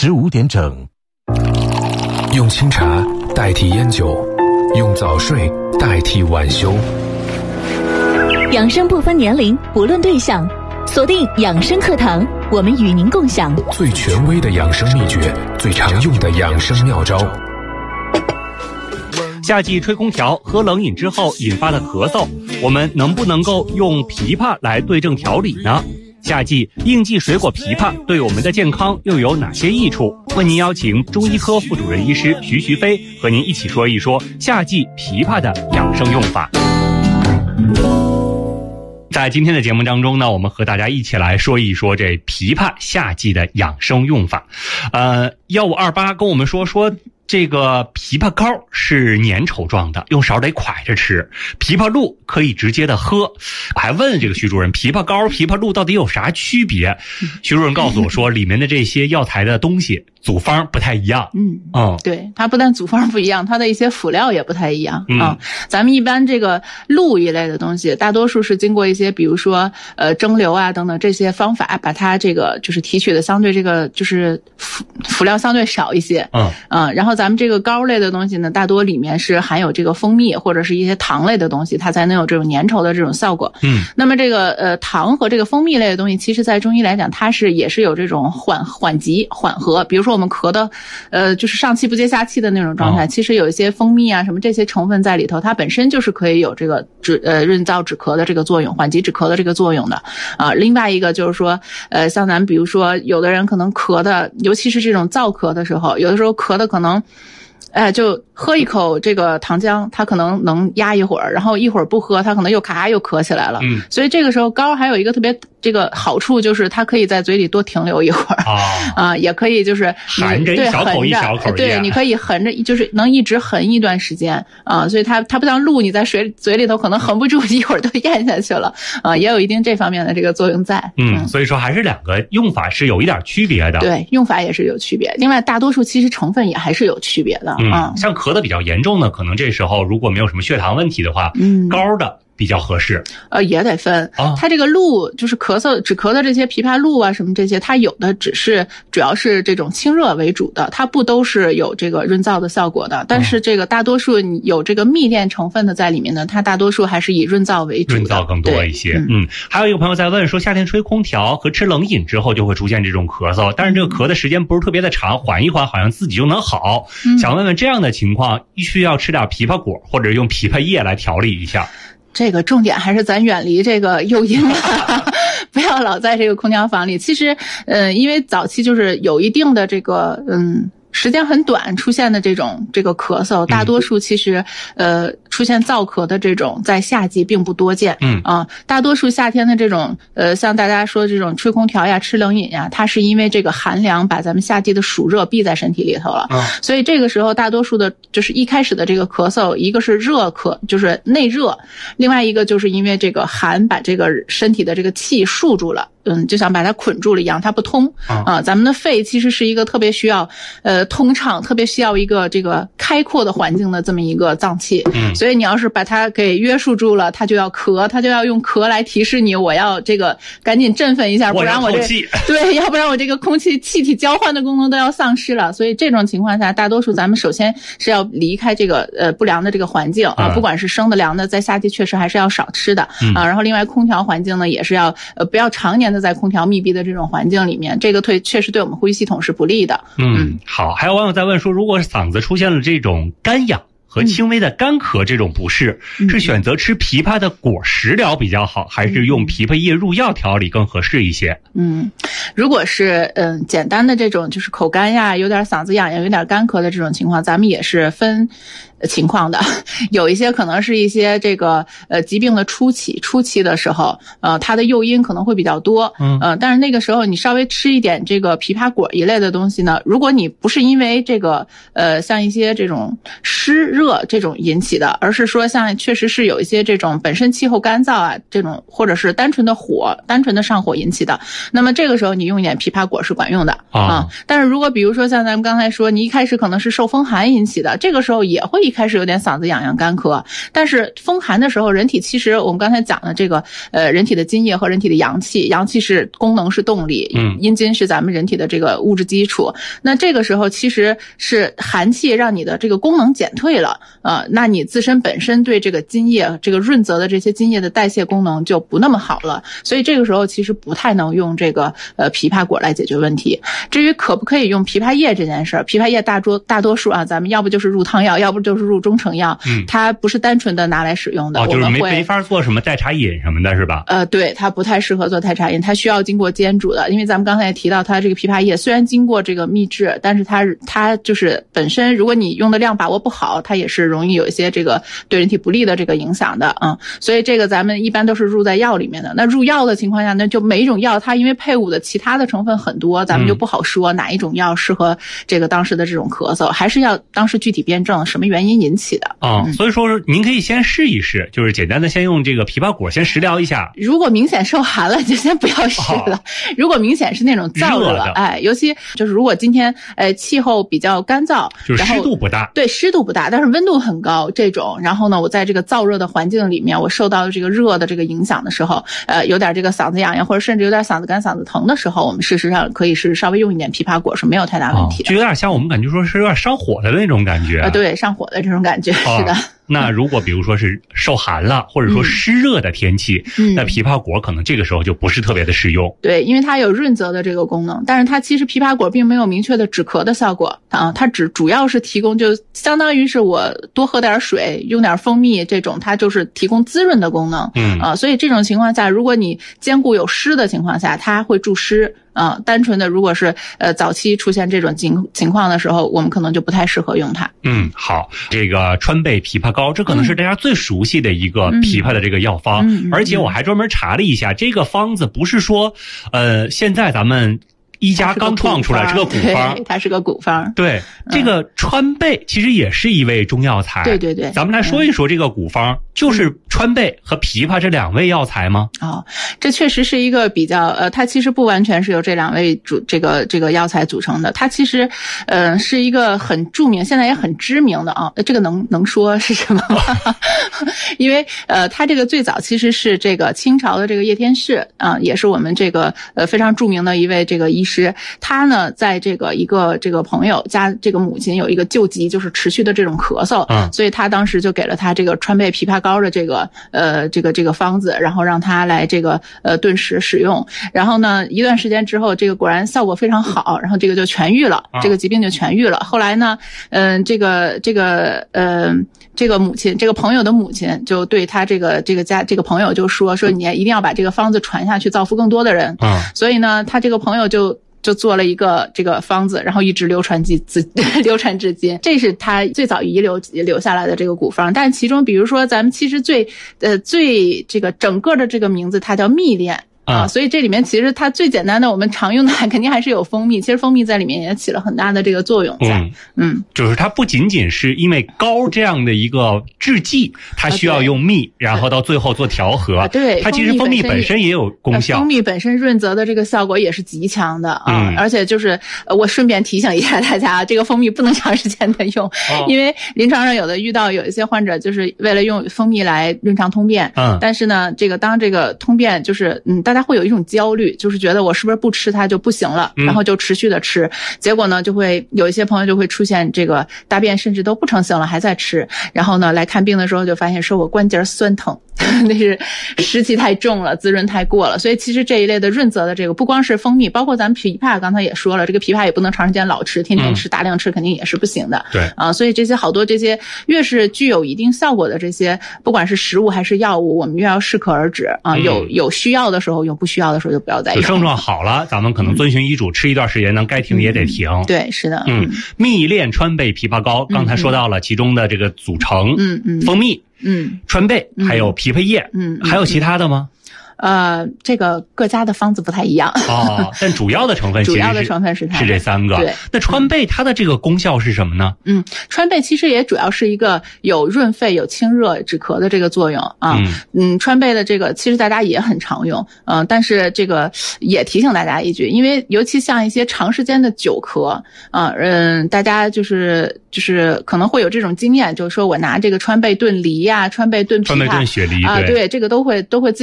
15点整。 用清茶代替烟酒，用早睡代替晚休。 养生不分年龄，不论对象，锁定养生课堂，我们与您共享最权威的养生秘诀，最常用的养生妙招。 夏季吹空调喝冷饮之后引发的咳嗽，我们能不能够用枇杷来对症调理呢？夏季应季水果枇杷对我们的健康又有哪些益处？为您邀请中医科副主任医师徐飞和您一起说一说夏季枇杷的养生用法。在今天的节目当中呢，我们和大家一起来说一说这枇杷夏季的养生用法。1528跟我们说这个枇杷膏是粘稠状的，用勺得蒯着吃。枇杷露可以直接的喝。我还问这个徐主任，枇杷膏、枇杷露到底有啥区别？徐主任告诉我说，里面的这些药材的东西组方不太一样。 对，它不但组方不一样，它的一些辅料也不太一样咱们一般这个露一类的东西，大多数是经过一些比如说蒸馏啊等等这些方法，把它这个就是提取的相对这个就是辅料相对少一些。然后咱们这个膏类的东西呢，大多里面是含有这个蜂蜜或者是一些糖类的东西，它才能有这种粘稠的这种效果。那么这个糖和这个蜂蜜类的东西，其实在中医来讲，它也是有这种缓急缓和。比如说我们咳的就是上气不接下气的那种状态，其实有一些蜂蜜啊什么这些成分在里头，它本身就是可以有这个润燥止咳的这个作用，缓急止咳的这个作用的另外一个就是说像咱们比如说有的人可能咳的，尤其是这种燥咳的时候，有的时候咳的可能就喝一口这个糖浆，他可能能压一会儿，然后一会儿不喝，他可能又咔又咳起来了。所以这个时候膏还有一个特别这个好处，就是它可以在嘴里多停留一会儿也可以就是含着一小口一小口对，你可以含着，就是能一直含一段时间所以它不像露，你在嘴里头可能含不住，一会儿都咽下去了也有一定这方面的这个作用在。 所以说还是两个用法是有一点区别的。 对，用法也是有区别。另外大多数其实成分也还是有区别的。 像咳得比较严重的，可能这时候如果没有什么血糖问题的话，膏的比较合适。 也得分它这个露就是止咳的这些枇杷露啊什么这些，它有的主要是这种清热为主的，它不都是有这个润燥的效果的。但是这个大多数有这个蜜炼成分的在里面呢，它大多数还是以润燥为主的， 润燥更多一些。还有一个朋友在问说，夏天吹空调和吃冷饮之后就会出现这种咳嗽，但是这个咳的时间不是特别的长，缓一缓好像自己就能好。想问问这样的情况需要吃点枇杷果或者用枇杷叶来调理一下？ 这个重点还是咱远离这个诱因不要老在这个空调房里。其实因为早期就是有一定的这个时间很短出现的这个咳嗽，大多数其实出现燥咳的这种在夏季并不多见。大多数夏天的这种像大家说这种吹空调呀吃冷饮呀，它是因为这个寒凉把咱们夏季的暑热逼在身体里头了。所以这个时候大多数的就是一开始的这个咳嗽，一个是热咳就是内热，另外一个就是因为这个寒把这个身体的这个气束住了，就像把它捆住了一样，它不通咱们的肺其实是一个特别需要通畅，特别需要一个这个开阔的环境的这么一个脏器。所以你要是把它给约束住了，它就要咳，它就要用咳来提示你，我要这个赶紧振奋一下，不然我对，要不然我这个空气气体交换的功能都要丧失了。所以这种情况下，大多数咱们首先是要离开这个不良的这个环境不管是生的凉的，在夏季确实还是要少吃的然后另外空调环境呢也是要不要常年的在空调密闭的这种环境里面，这个确实对我们呼吸系统是不利的。 好，还有网友在问说，如果嗓子出现了这种干痒和轻微的干咳这种不适，是选择吃枇杷的果食疗比较好，还是用枇杷叶入药调理更合适一些？ 如果是简单的这种就是口干呀，有点嗓子痒痒，有点干咳的这种情况，咱们也是分情况的。有一些可能是一些这个疾病的初期的时候它的诱因可能会比较多但是那个时候你稍微吃一点这个枇杷果一类的东西呢，如果你不是因为这个像一些这种湿热热这种引起的，而是说像确实是有一些这种本身气候干燥啊这种，或者是单纯的上火引起的，那么这个时候你用一点枇杷果是管用的啊。但是如果比如说像咱们刚才说，你一开始可能是受风寒引起的，这个时候也会一开始有点嗓子痒痒干咳，但是风寒的时候，人体其实我们刚才讲的这个人体的津液和人体的阳气是功能是动力，阴津是咱们人体的这个物质基础，那这个时候其实是寒气让你的这个功能减退了，那你自身本身对这个津液这个润泽的这些津液的代谢功能就不那么好了，所以这个时候其实不太能用这个枇杷果来解决问题。至于可不可以用枇杷叶这件事儿，枇杷叶大多数啊，咱们要不就是入汤药，要不就是入中成药，它不是单纯的拿来使用的， 就是没法做什么代茶饮什么的是吧？ 对，它不太适合做代茶饮，它需要经过煎煮的，因为咱们刚才也提到它这个枇杷叶虽然经过这个秘制，但是它就是本身如果你用的量把握不好，它也是容易有一些这个对人体不利的这个影响的啊。所以这个咱们一般都是入在药里面的。那入药的情况下呢，就每一种药它因为配伍的其他的成分很多，咱们就不好说哪一种药适合这个当时的这种咳嗽，还是要当时具体辩证什么原因引起的所以说您可以先试一试，就是简单的先用这个枇杷果先食疗一下。 如果明显受寒了就先不要试了，如果明显是那种燥热尤其就是如果今天气候比较干燥， 就是湿度不大， 对，湿度不大，但是温度很高这种，然后呢我在这个燥热的环境里面，我受到这个热的这个影响的时候，有点这个嗓子痒痒或者甚至有点嗓子干嗓子疼的时候，我们事实上可以是稍微用一点枇杷果是没有太大问题的。 就有点像我们感觉说是有点上火的那种感觉对，上火的这种感觉是的。 那如果比如说是受寒了，或者说湿热的天气，那枇杷果可能这个时候就不是特别的适用。 对，因为它有润泽的这个功能，但是它其实枇杷果并没有明确的止咳的效果啊，它主要是提供，就相当于是我多喝点水，用点蜂蜜这种，它就是提供滋润的功能。所以这种情况下，如果你兼顾有湿的情况下，它会助湿。单纯的如果是早期出现这种情况的时候，我们可能就不太适合用它。 好，这个川贝枇杷膏，这可能是大家最熟悉的一个枇杷的这个药方，而且我还专门查了一下，这个方子不是说现在咱们一家刚创出来，是个古方， 它是个古方。 对，这个川贝其实也是一味中药材。 对对对， 咱们来说一说这个古方，就是川贝和枇杷这两味药材吗？ 这确实是一个比较它其实不完全是由这两味这个药材组成的，它其实是一个很著名，现在也很知名的这个能说是什么吗？因为它这个最早其实是这个清朝的这个叶天士也是我们这个非常著名的一位这个医师，他呢在这个一个这个朋友家，这个母亲有一个旧疾，就是持续的这种咳嗽，所以他当时就给了他这个川贝枇杷膏的这个方子，然后让他来这个顿时使用，然后呢一段时间之后，这个果然效果非常好，然后这个就痊愈了，这个疾病就痊愈了。后来呢这个母亲，这个朋友的母亲就对他这个朋友就说你一定要把这个方子传下去，造福更多的人。所以呢他这个朋友就做了一个这个方子，然后一直流传至今。这是他最早遗留下来的这个古方。但其中比如说咱们其实最这个整个的这个名字它叫蜜炼。所以这里面其实它最简单的我们常用的肯定还是有蜂蜜，其实蜂蜜在里面也起了很大的这个作用在。 就是它不仅仅是因为膏这样的一个制剂，它需要用蜜，然后到最后做调和。 对， 它其实蜂蜜本身也有功效。 蜂蜜本身润泽的这个效果也是极强的而且就是我顺便提醒一下大家，这个蜂蜜不能长时间的用，因为临床上遇到有一些患者就是为了用蜂蜜来润肠通便，但是呢当这个通便就是大家会有一种焦虑，就是觉得我是不是不吃它就不行了，然后就持续的吃，结果呢就会有一些朋友就会出现这个大便甚至都不成形了还在吃，然后呢来看病的时候就发现说我关节酸疼那是湿气太重了，滋润太过了。所以其实这一类的润泽的这个不光是蜂蜜，包括咱们枇杷刚才也说了，这个枇杷也不能长时间老吃，天天吃大量吃肯定也是不行的。 对所以这些好多这些越是具有一定效果的这些不管是食物还是药物，我们越要适可而止有需要的时候用，不需要的时候就不要再用。 症状好了咱们可能遵循医嘱吃一段时间呢，该停也得停。 对，是的。 蜜炼川贝枇杷膏刚才说到了其中的这个组成，蜂蜜川贝还有枇杷叶还有其他的吗？ 这个各家的方子不太一样。 哦，但主要的成分其实主要的成分是它是这3个。 对， 那川贝它的这个功效是什么呢？ 川贝其实也主要是一个有润肺、有清热止咳的这个作用啊。川贝的这个其实大家也很常用，但是这个也提醒大家一句，因为尤其像一些长时间的久咳大家就是可能会有这种经验，就是说我拿这个川贝炖梨呀、川贝炖枇杷、 川贝炖雪梨啊，对，这个都会。